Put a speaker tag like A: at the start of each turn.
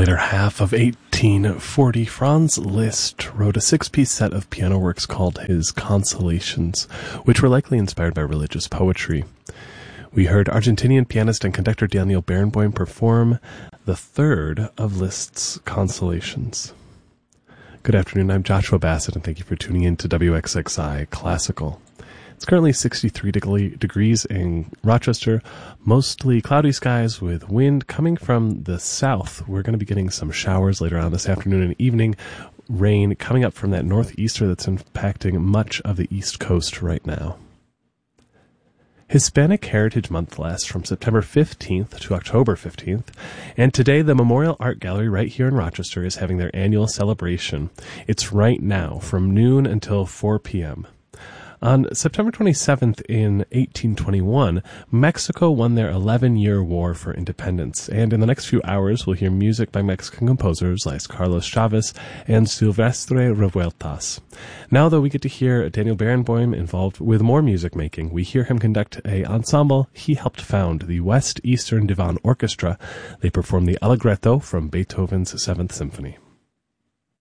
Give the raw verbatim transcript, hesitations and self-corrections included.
A: later half of eighteen forty, Franz Liszt wrote a six-piece set of piano works called his Consolations, which were likely inspired by religious poetry. We heard Argentinian pianist and conductor Daniel Barenboim perform the third of Liszt's Consolations. Good afternoon, I'm Joshua Bassett, and thank you for tuning in to W X X I Classical. It's currently sixty-three degrees in Rochester, mostly cloudy skies with wind coming from the south. We're going to be getting some showers later on this afternoon and evening, rain coming up from that northeaster that's impacting much of the East Coast right now. Hispanic Heritage Month lasts from September fifteenth to October fifteenth, and today the Memorial Art Gallery right here in Rochester is having their annual celebration. It's right now from noon until four p.m. On September twenty-seventh in eighteen twenty-one, Mexico won their eleven-year war for independence, and in the next few hours we'll hear music by Mexican composers like Carlos Chavez and Silvestre Revueltas. Now, though, we get to hear Daniel Barenboim involved with more music making. We hear him conduct a ensemble he helped found, the West Eastern Divan Orchestra. They perform the Allegretto from Beethoven's Seventh Symphony.